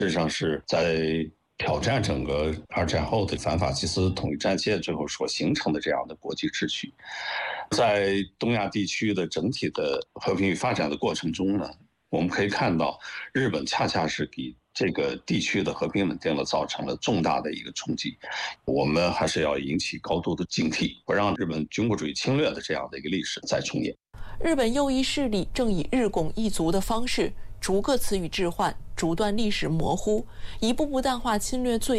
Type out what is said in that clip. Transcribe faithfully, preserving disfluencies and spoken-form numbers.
实际上是在挑战整个二战后的反法西斯统一战线最后所形成的这样的国际秩序。在东亚地区的整体的和平与发展的过程中呢，我们可以看到，日本恰恰是给这个地区的和平稳定了造成了重大的一个冲击。我们还是要引起高度的警惕，不让日本军国主义侵略的这样的一个历史再重演。 日本右翼势力正以日拱一卒的方式，逐个词语置换，逐段历史模糊，一步步淡化侵略罪